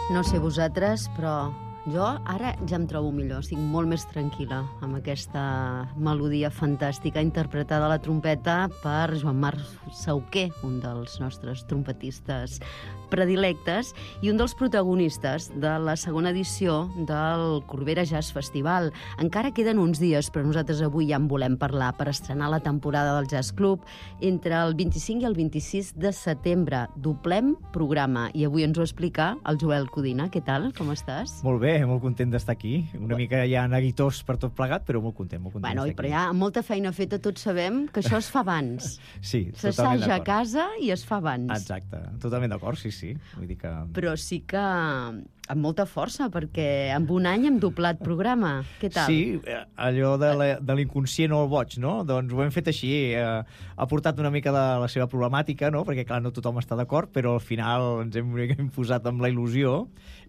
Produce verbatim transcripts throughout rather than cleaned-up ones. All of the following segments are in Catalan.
No sé vosaltres, però jo ara ja em trobo millor, estic molt més tranquil·la amb aquesta melodia fantàstica interpretada a la trompeta per Joan Marc Sauquer, un dels nostres trompetistes predilectes i un dels protagonistes de la segona edició del Corbera Jazz Festival. Encara queden uns dies, però nosaltres avui ja en volem parlar per estrenar la temporada del Jazz Club entre el vint-i-cinc i el vint-i-sis de setembre. Doblem programa i avui ens ho explica el Joel Codina. Què tal? Com estàs? Molt bé, molt content d'estar aquí. Una mica ja neguitós per tot plegat, però molt content, molt content bueno, d'estar aquí. Però ja amb molta feina feta tots sabem que això es fa abans. Sí, totalment s'assaja a d'acord. casa i es fa abans. Exacte, totalment d'acord, sí, sí. Vull dir que... Però sí que amb molta força, perquè en un any hem doblat programa. Què tal? Sí, allò de la- de l'inconscient o el boig, no? Doncs ho hem fet així. Eh, ha portat una mica de la seva problemàtica, no? Perquè, clar, no tothom està d'acord, però al final ens hem, hem posat amb la il·lusió.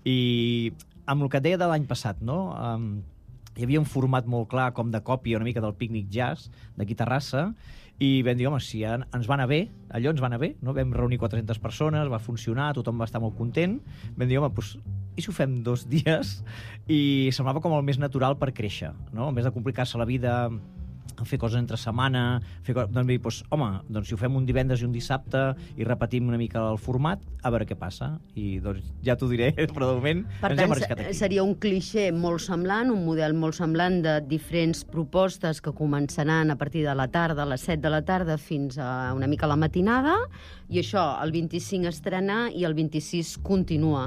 I amb el que et deia de l'any passat, no? Um, hi havia un format molt clar, com de còpia una mica del pícnic jazz d'aquí a Terrassa, i vam dir, home, si ja ens va anar bé, allò ens va anar bé, no? Vam reunir quatre-centes persones, va funcionar, tothom va estar molt content, vam dir, home, doncs, i si ho fem dos dies? I semblava com el més natural per créixer, no? En vez de complicar-se la vida fer coses entre setmana, fer co... doncs, doncs, home, doncs si ho fem un divendres i un dissabte i repetim una mica el format, a veure què passa. I doncs ja t'ho diré, però de moment Per ens tant, hem arriscat aquí. seria un clixé molt semblant, un model molt semblant de diferents propostes que començaran a partir de la tarda, a les set de la tarda, fins a una mica la matinada, i això, el vint-i-cinc estrena i el vint-i-sis continua.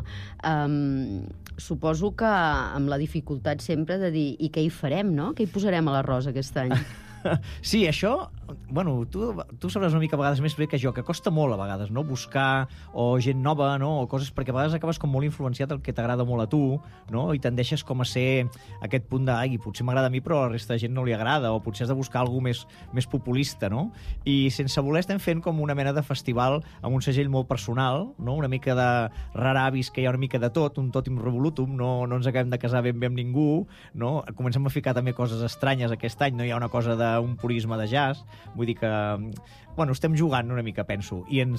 Um, suposo que amb la dificultat sempre de dir i què hi farem, no? Què hi posarem a l'arròs aquest any? Sí, això, bueno, tu, tu sabràs una mica a vegades més bé que jo, que costa molt a vegades, no?, buscar o gent nova, no?, o coses, perquè a vegades acabes com molt influenciat el que t'agrada molt a tu, no?, i tendeixes com a ser aquest punt de, ai, potser m'agrada a mi però a la resta de gent no li agrada, o potser has de buscar alguna més, més populista, no?, i sense voler estem fent com una mena de festival amb un segell molt personal, no?, una mica de raravis, que hi ha una mica de tot, un totum revolutum, no, no ens acabem de casar ben bé amb ningú, no?, comencem a ficar també coses estranyes aquest any, no hi ha una cosa de un purisme de jazz, vull dir que bueno, estem jugant una mica, penso, i ens,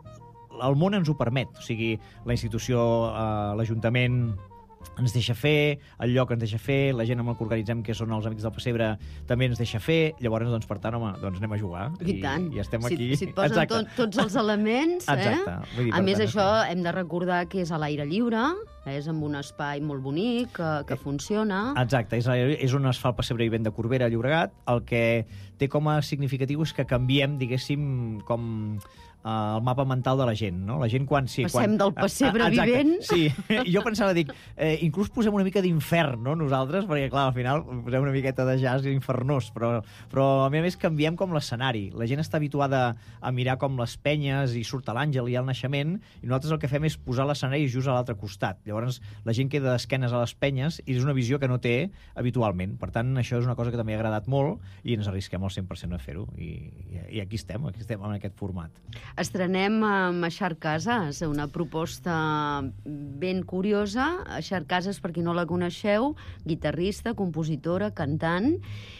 el món ens ho permet, o sigui, la institució, eh, l'Ajuntament ens deixa fer, el lloc ens deixa fer, la gent amb el que organitzem, que són els Amics del Pessebre, també ens deixa fer, llavors, doncs, per tant, home, doncs anem a jugar. I, I tant. I estem si, aquí. Si et posen tot, tots els elements, Exacte. eh? Vull dir, A per més, tant, això hem de recordar que és a l'aire lliure, és amb un espai molt bonic, que, que funciona. Exacte, és, és on es fa el pessebre vivent de Corbera, a Llobregat. El que té com a significatiu és que canviem, diguéssim, com uh, el mapa mental de la gent, no? La gent quan... Sí, Passem quan, del pessebre uh, vivent... Sí, jo pensava, dic, eh, inclús posem una mica d'infern, no?, nosaltres, perquè, clar, al final posem una miqueta de jazz infernós, però, però a més a més canviem com l'escenari. La gent està habituada a mirar com les penyes i surt l'àngel i el naixement, i nosaltres el que fem és posar l'escenari just a l'altre costat. Llavors, la gent queda d'esquenes a les penyes i és una visió que no té habitualment. Per tant, això és una cosa que també ha agradat molt i ens arrisquem al cent per cent a fer-ho. I, i, i aquí estem, aquí estem en aquest format. Estrenem amb Aixar Casas, una proposta ben curiosa. Aixar Casas, per qui no la coneixeu, guitarrista, compositora, cantant,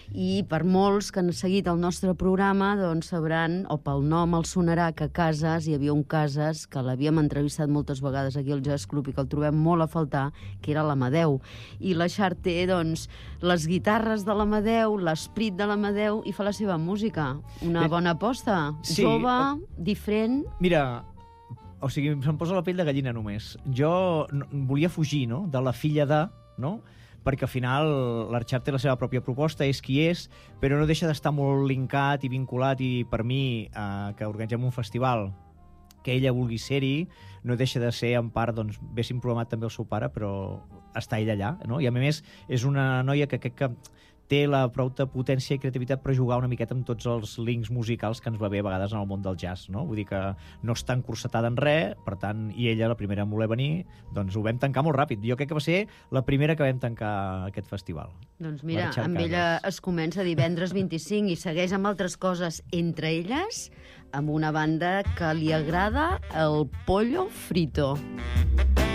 i per molts que han seguit el nostre programa doncs sabran, o pel nom els sonarà, que Casas, hi havia un Casas que l'havíem entrevistat moltes vegades aquí al Jazz Club i que el trobem molt a faltar, que era l'Amadeu. I l'Aixar té, doncs, les guitarres de l'Amadeu, l'esprit de l'Amadeu, i fa la seva música. Una Bé, bona aposta. sí, Jove, eh, diferent. Mira, o sigui, se'm posa la pell de gallina només. Jo no, volia fugir, no?, de la filla de, no?, perquè al final l'Arxar té la seva pròpia proposta, és qui és, però no deixa d'estar molt linkat i vinculat, i per mi, eh, que organitzem un festival que ella vulgui ser-hi, no deixa de ser en part, doncs, haguéssim programat també el seu pare, però està ella allà, no? I a més és una noia que crec que té la prou potència i creativitat per jugar una miqueta amb tots els links musicals que ens va bé a vegades en el món del jazz, no? Vull dir que no està encursetada en res, per tant, i ella, la primera en voler venir, doncs ho vam tancar molt ràpid. Jo crec que va ser la primera que vam tancar aquest festival. Doncs mira, L'Arxar amb Casas. ella es comença divendres vint-i-cinc i segueix amb altres coses, entre elles amb una banda que li agrada el pollo frito.